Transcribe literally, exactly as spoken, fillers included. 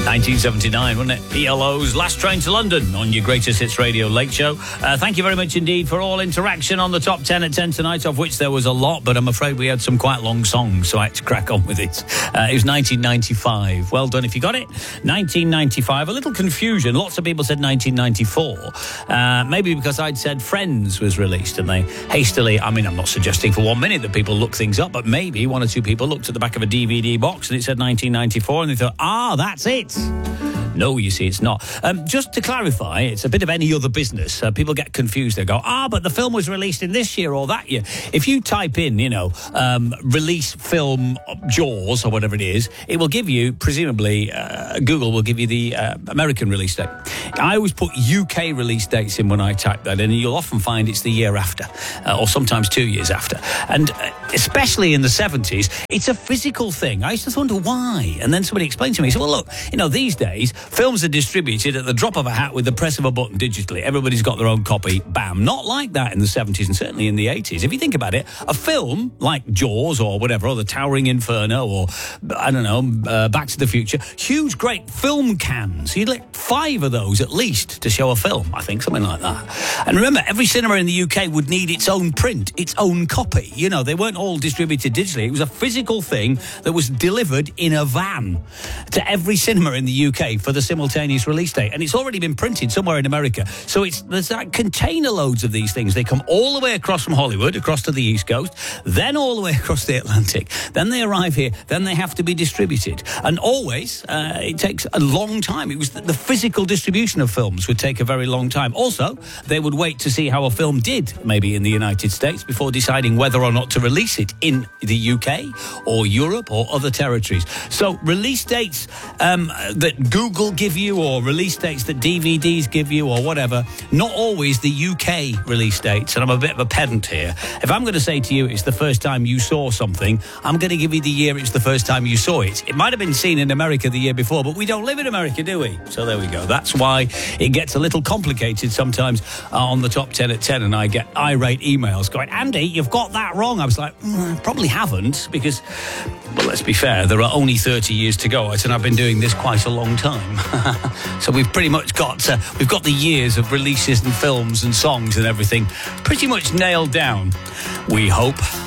nineteen seventy-nine, wasn't it? E L O's Last Train to London on your Greatest Hits Radio Late Show. Uh, thank you very much indeed for all interaction on the top ten at ten tonight, of which there was a lot, but I'm afraid we had some quite long songs, so I had to crack on with it. Uh, it was nineteen ninety-five. Well done if you got it. nineteen ninety-five. A little confusion. Lots of people said nineteen ninety-four. Uh, maybe because I'd said Friends was released and they hastily, I mean, I'm not suggesting for one minute that people look things up, but maybe one or two people looked at the back of a D V D box and it said nineteen ninety-four and they thought, ah, that's it. No, you see, it's not. Um, just to clarify, it's a bit of any other business. Uh, people get confused. They go, ah, but the film was released in this year or that year. If you type in, you know, um, release film Jaws or whatever it is, it will give you, presumably, uh, Google will give you the uh, American release date. I always put U K release dates in when I type that in, and you'll often find it's the year after, uh, or sometimes two years after. And uh, especially in the seventies, it's a physical thing. I used to wonder why. And then somebody explained to me, so, well, look, you know, these days, films are distributed at the drop of a hat with the press of a button digitally. Everybody's got their own copy. Bam. Not like that in the seventies and certainly in the eighties. If you think about it, a film like Jaws or whatever, or The Towering Inferno or, I don't know, uh, Back to the Future, huge, great film cans. You'd like five of those at least to show a film, I think, something like that. And remember, every cinema in the U K would need its own print, its own copy. You know, they weren't all distributed digitally. It was a physical thing that was delivered in a van to every cinema in the U K for the simultaneous release date, and it's already been printed somewhere in America. So it's there's like container loads of these things. They come all the way across from Hollywood, across to the East Coast, then all the way across the Atlantic. Then they arrive here. Then they have to be distributed, and always uh, it takes a long time. It was the, the physical distribution of films would take a very long time. Also, they would wait to see how a film did, maybe in the United States, before deciding whether or not to release it in the U K or Europe or other territories. So release dates um, that Google give you, or release dates that D V Ds give you, or whatever, not always the U K release dates. And I'm a bit of a pedant here. If I'm going to say to you it's the first time you saw something, I'm going to give you the year it's the first time you saw it. It might have been seen in America the year before, but we don't live in America, do we? So there we go. That's why it gets a little complicated sometimes uh, on the top ten at ten, and I get irate emails going, Andy, you've got that wrong. I was like, mm, I probably haven't, because, well, let's be fair, there are only thirty years to go, and I've been doing this quite a long time. So we've pretty much got uh, we've got the years of releases and films and songs and everything pretty much nailed down, we hope.